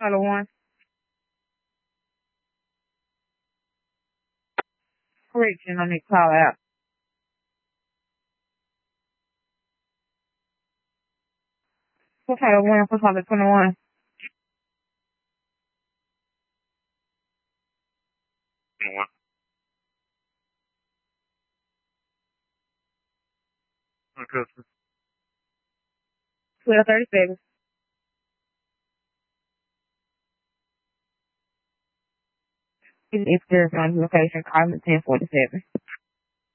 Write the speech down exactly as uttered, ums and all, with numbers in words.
Title one. Correction, I need to call out. For Title one, for Title twenty-one. One. Okay. twelve thirty-seven. It's their location, call me ten forty-seven.